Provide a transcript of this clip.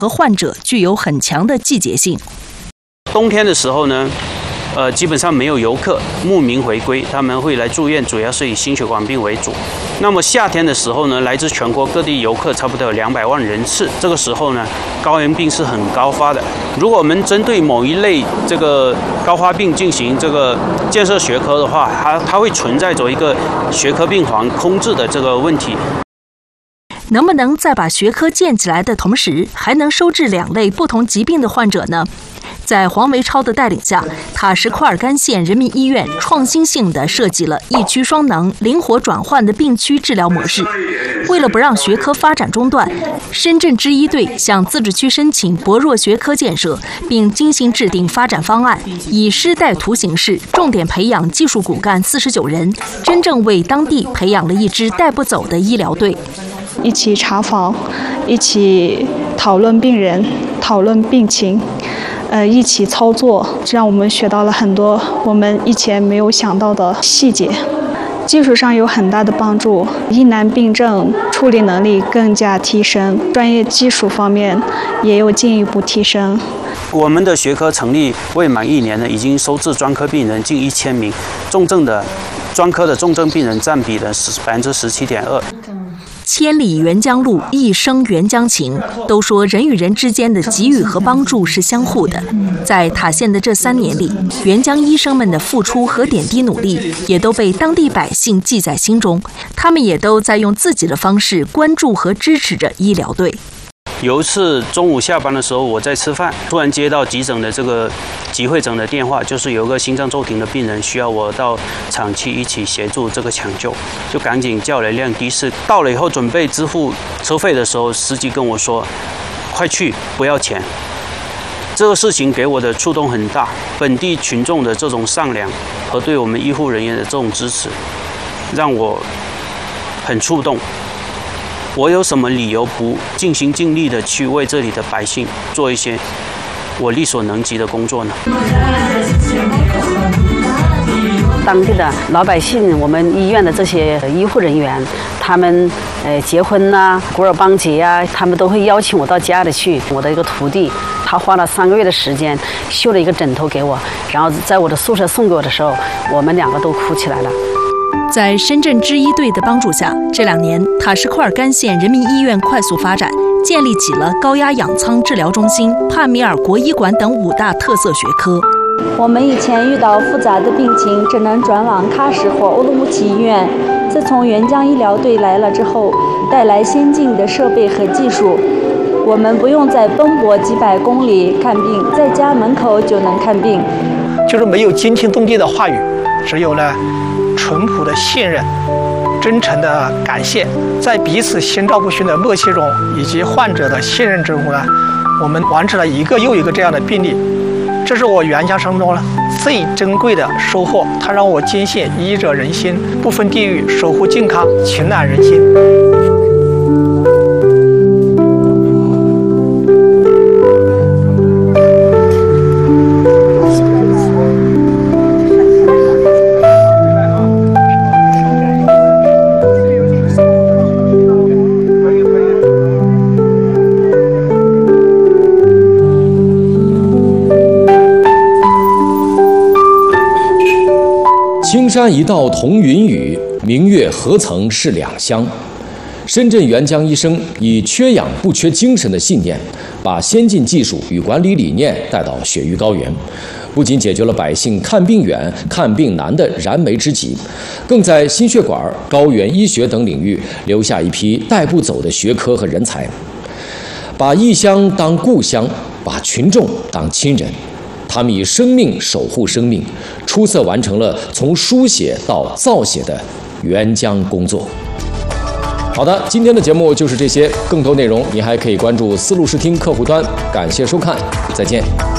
和患者具有很强的季节性。 冬天的时候呢，基本上没有游客慕名回归，他们会来住院，主要是以心血管病为主。那么夏天的时候呢，来自全国各地游客差不多有200万人次。这个时候呢，高原病是很高发的。如果我们针对某一类这个高发病进行这个建设学科的话，它会存在着一个学科病房空置的这个问题。 能不能在把学科建起来的同时，还能收治2类不同疾病的患者呢？在黄维超的带领下，塔什库尔干县人民医院创新性地设计了一区双能、灵活转换的病区治疗模式。为了不让学科发展中断，深圳支医队向自治区申请薄弱学科建设，并精心制定发展方案，以师带徒形式，重点培养技术骨干49人，真正为当地培养了一支带不走的医疗队。 一起查房，一起讨论病人，讨论病情。一起操作，这让我们学到了很多我们以前没有想到的细节，技术上有很大的帮助，疑难病症处理能力更加提升，专业技术方面也有进一步提升。 我们的学科成立未满1年呢，已经收治专科病人近1000名，重症的专科的重症病人占比的17.2%。 千里援疆路，一生援疆情。都说人与人之间的给予和帮助是相互的。在塔县的这3年里，援疆医生们的付出和点滴努力，也都被当地百姓记在心中。他们也都在用自己的方式关注和支持着医疗队。 有一次中午下班的时候，我在吃饭，突然接到急诊的这个急会诊的电话，就是有个心脏骤停的病人需要我到场去一起协助这个抢救，就赶紧叫了一辆的士。到了以后准备支付车费的时候，司机跟我说：“快去，不要钱。”这个事情给我的触动很大，本地群众的这种善良和对我们医护人员的这种支持，让我很触动。我有什么理由不尽心尽力的去为这里的百姓做一些我力所能及的工作呢？ 当地的老百姓，我们医院的这些医护人员，他们结婚呐、古尔邦节啊，他们都会邀请我到家里去。我的一个徒弟，他花了3个月的时间绣了一个枕头给我，然后在我的宿舍送给我的时候，我们2个都哭起来了。 在深圳支医队的帮助下，这2年塔什库尔干县人民医院快速发展，建立起了高压氧舱治疗中心、帕米尔国医馆等5大特色学科。 我们以前遇到复杂的病情，只能转往喀什或乌鲁木齐医院。自从援疆医疗队来了之后，带来先进的设备和技术，我们不用再奔波几百公里看病，在家门口就能看病。 就是没有惊天动地的话语，只有了淳朴的信任、真诚的感谢，在彼此心照不宣的默契中，以及患者的信任之中呢，我们完成了一个又一个这样的病例。这是我援疆生中最珍贵的收获，它让我坚信医者仁心，不分地域，守护健康，情暖人心。 青山一道同云雨，明月何曾是两乡。深圳援疆医生以缺氧不缺精神的信念，把先进技术与管理理念带到雪域高原，不仅解决了百姓看病远、看病难的燃眉之急，更在心血管、高原医学等领域留下一批带不走的学科和人才，把异乡当故乡，把群众当亲人。他们以生命守护生命，出色完成了从书写到造写的援疆工作。好的，今天的节目就是这些，更多内容你还可以关注丝路视听客户端。感谢收看，再见。